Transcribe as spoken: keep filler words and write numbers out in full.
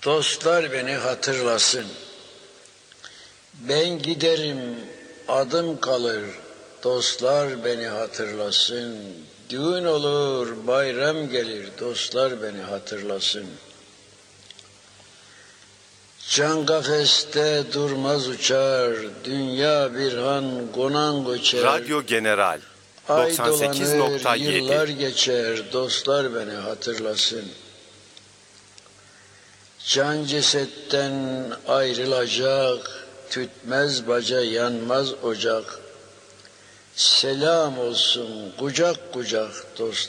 Dostlar beni hatırlasın. Ben giderim, adım kalır. Dostlar beni hatırlasın. Düğün olur, bayram gelir. Dostlar beni hatırlasın. Can kafeste durmaz uçar. Dünya bir han konan göçer. Radyo General doksan sekiz nokta Ay dolanır, yıllar yedi. geçer. Dostlar beni hatırlasın. Can cesetten ayrılacak, tütmez baca, yanmaz ocak. Selam olsun kucak kucak dostlar.